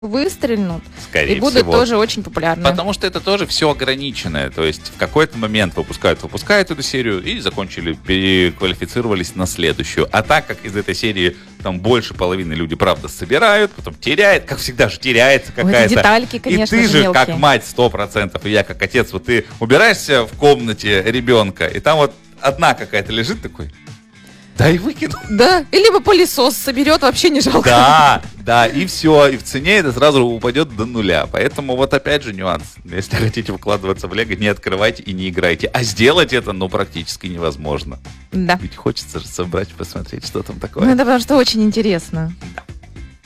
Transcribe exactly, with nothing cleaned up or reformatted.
выстрельнут Скорее и будут всего. тоже очень популярны. Потому что это тоже все ограниченное. То есть в какой-то момент выпускают, выпускают эту серию и закончили, переквалифицировались на следующую. А так как из этой серии там больше половины люди, правда, собирают, потом теряет, как всегда же теряется Ой, какая-то. эти детальки, конечно, и ты же, мелкие. как мать, сто процентов, и я как отец, вот ты убираешься в комнате ребенка, и там вот одна какая-то лежит такой, да и выкину. Да, и либо пылесос соберет, вообще не жалко. Да, да, и все, и в цене это сразу упадет до нуля. Поэтому вот опять же нюанс. Если хотите вкладываться в Лего, не открывайте и не играйте. А сделать это, ну, практически невозможно. Да. Ведь хочется же собрать, посмотреть, что там такое. Ну, это потому что очень интересно. Да.